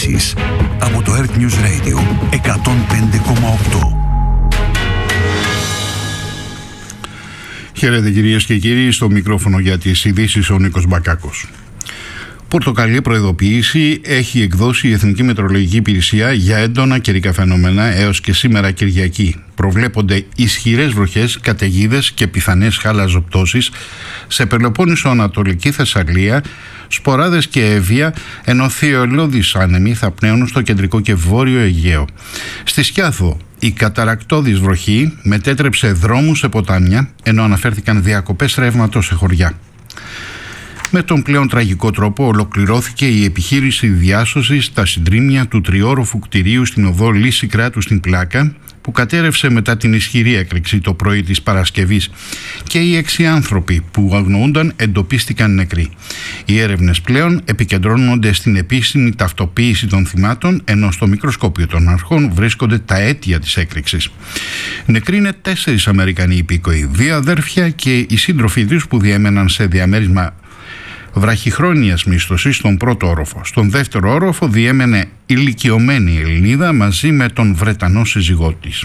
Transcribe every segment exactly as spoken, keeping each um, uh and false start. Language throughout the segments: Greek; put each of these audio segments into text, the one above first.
ειδήσεις από το Earth News Radio εκατόν πέντε κόμμα οκτώ. Χαίρετε κυρίες και κύριοι, στο μικρόφωνο για τις ειδήσεις ο Νίκος Μπακάκος. Πορτοκαλί προειδοποίηση έχει εκδώσει η Εθνική Μετεωρολογική Υπηρεσία για έντονα καιρικά φαινόμενα έως και σήμερα Κυριακή. Προβλέπονται ισχυρές βροχές, καταιγίδες και πιθανές χαλαζοπτώσεις σε Πελοπόννησο, Ανατολική Θεσσαλία, σποράδες και Εύβοια, ενώ θειολώδεις άνεμοι θα πνέουν στο κεντρικό και βόρειο Αιγαίο. Στη Σκιάθο, η καταρακτώδης βροχή μετέτρεψε δρόμους σε ποτάμια, ενώ αναφέρθηκαν διακοπές ρεύματος σε χωριά. Με τον πλέον τραγικό τρόπο ολοκληρώθηκε η επιχείρηση διάσωσης στα συντρίμμια του τριόροφου κτηρίου στην οδό Λύση Κράτου στην Πλάκα, που κατέρευσε μετά την ισχυρή έκρηξη το πρωί της Παρασκευής, και οι έξι άνθρωποι που αγνοούνταν εντοπίστηκαν νεκροί. Οι έρευνες πλέον επικεντρώνονται στην επίσημη ταυτοποίηση των θυμάτων, ενώ στο μικροσκόπιο των αρχών βρίσκονται τα αίτια της έκρηξης. Νεκροί είναι τέσσερις Αμερικανοί υπήκοοι, δύο αδέρφια και οι σύντροφοι τους που διέμεναν σε διαμέρισμα βραχυχρόνιας μίσθωσης στον πρώτο όροφο. Στον δεύτερο όροφο διέμενε ηλικιωμένη Ελληνίδα μαζί με τον Βρετανό σύζυγό της.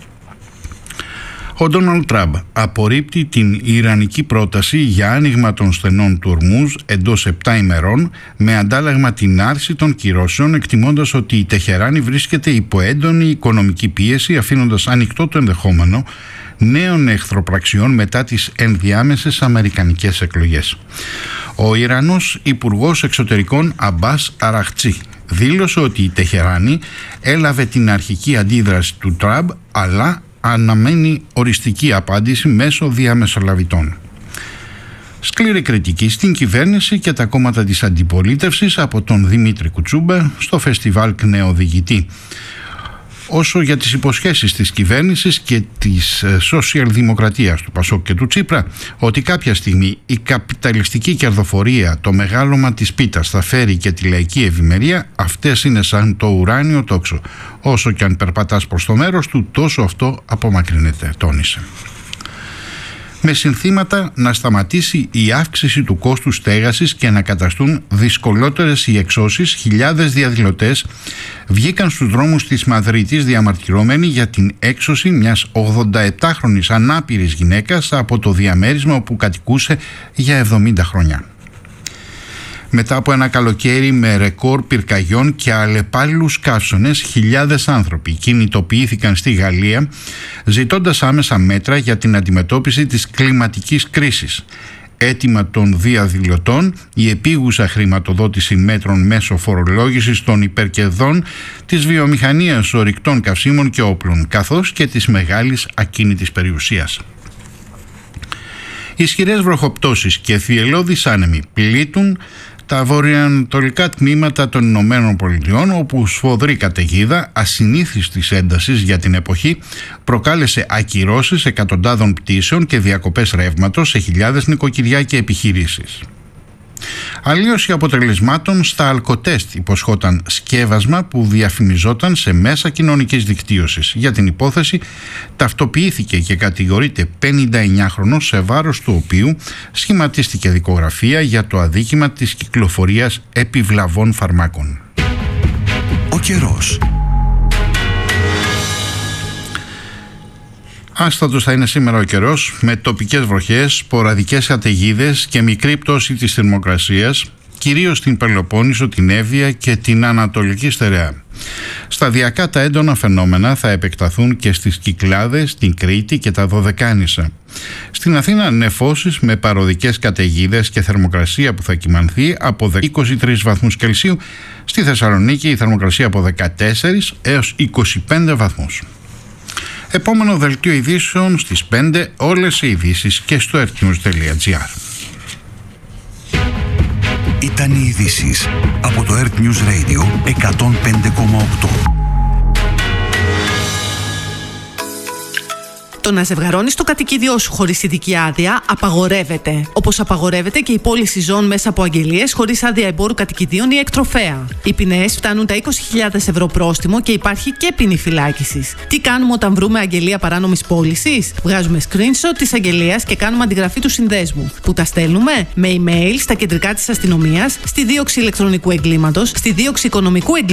Ο Ντόναλντ Τραμπ απορρίπτει την ιρανική πρόταση για άνοιγμα των στενών του Ορμούζ εντός επτά ημερών, με αντάλλαγμα την άρση των κυρώσεων, εκτιμώντας ότι η Τεχεράνη βρίσκεται υπό έντονη οικονομική πίεση, αφήνοντας ανοιχτό το ενδεχόμενο νέων εχθροπραξιών μετά τις ενδιάμεσες αμερικανικές εκλογές. Ο Ιρανός Υπουργός Εξωτερικών Αμπάς Αραχτσί δήλωσε ότι η Τεχεράνη έλαβε την αρχική αντίδραση του Τραμπ, αλλά αναμένει οριστική απάντηση μέσω διαμεσολαβητών. Σκληρή κριτική στην κυβέρνηση και τα κόμματα της αντιπολίτευσης από τον Δημήτρη Κουτσούμπα στο φεστιβάλ Κνεοδηγητή. Όσο για τις υποσχέσεις της κυβέρνησης και της σοσιαλδημοκρατίας του Πασόκ και του Τσίπρα, ότι κάποια στιγμή η καπιταλιστική κερδοφορία, το μεγάλωμα της πίτας θα φέρει και τη λαϊκή ευημερία, αυτές είναι σαν το ουράνιο τόξο. Όσο και αν περπατάς προς το μέρος του, τόσο αυτό απομακρύνεται, τόνισε. Με συνθήματα να σταματήσει η αύξηση του κόστους στέγασης και να καταστούν δυσκολότερες οι εξώσεις, χιλιάδες διαδηλωτές βγήκαν στους δρόμους της Μαδρίτης διαμαρτυρώμενοι για την έξωση μιας ογδονταεπτάχρονης ανάπηρης γυναίκας από το διαμέρισμα όπου κατοικούσε για εβδομήντα χρόνια. Μετά από ένα καλοκαίρι με ρεκόρ πυρκαγιών και αλλεπάλληλους καύσωνες, χιλιάδες άνθρωποι κινητοποιήθηκαν στη Γαλλία ζητώντας άμεσα μέτρα για την αντιμετώπιση της κλιματικής κρίσης. Αίτημα των διαδηλωτών η επίγουσα χρηματοδότηση μέτρων μέσω φορολόγησης των υπερκερδών της βιομηχανίας ορυκτών καυσίμων και όπλων, καθώς και της μεγάλης ακίνητης περιουσίας. Ισχυρές βροχοπτώσεις και θυελλώδεις άνεμοι πλήττουν τα βορειοανατολικά τμήματα των Ηνωμένων Πολιτειών, όπου σφοδρή καταιγίδα ασυνήθιστης έντασης για την εποχή προκάλεσε ακυρώσεις εκατοντάδων πτήσεων και διακοπές ρεύματος σε χιλιάδες νοικοκυριά και επιχειρήσεις. Αλλίωση αποτελεσμάτων στα αλκοτέστ υποσχόταν σκεύασμα που διαφημιζόταν σε μέσα κοινωνικής δικτύωσης. Για την υπόθεση ταυτοποιήθηκε και κατηγορείται πενηνταεννιάχρονος, σε βάρος του οποίου σχηματίστηκε δικογραφία για το αδίκημα της κυκλοφορίας επιβλαβών φαρμάκων. Ο καιρός. Άστατος θα είναι σήμερα ο καιρός, με τοπικές βροχές, σποραδικές καταιγίδες και μικρή πτώση της θερμοκρασίας, κυρίως στην Πελοπόννησο, την Εύβοια και την Ανατολική Στερεά. Σταδιακά τα έντονα φαινόμενα θα επεκταθούν και στις Κυκλάδες, την Κρήτη και τα Δωδεκάνησα. Στην Αθήνα νεφώσεις με παροδικές καταιγίδες και θερμοκρασία που θα κυμανθεί από είκοσι τρεις βαθμούς Κελσίου. Στη Θεσσαλονίκη η θερμοκρασία από δεκατέσσερις έως είκοσι πέντε βαθμούς. Επόμενο δελτίο ειδήσεων στις πέντε, όλες οι ειδήσεις και στο earthnews τελεία gr. Ήταν οι ειδήσεις από το Earth News Radio εκατόν πέντε κόμμα οκτώ. Το να ζευγαρώνεις το κατοικίδιό σου χωρίς ειδική άδεια απαγορεύεται. Όπως απαγορεύεται και η πώληση ζώων μέσα από αγγελίες χωρίς άδεια εμπόρου κατοικιδίων ή εκτροφέα. Οι ποινές φτάνουν τα είκοσι χιλιάδες ευρώ πρόστιμο και υπάρχει και ποινή φυλάκισης. Τι κάνουμε όταν βρούμε αγγελία παράνομης πώλησης? Βγάζουμε screenshot της αγγελίας και κάνουμε αντιγραφή του συνδέσμου. Που τα στέλνουμε με email στα κεντρικά της αστυνομίας, στη δίωξη ηλεκτρονικού εγκλήματος, στη δίωξη οικονομικού εγκλήματος.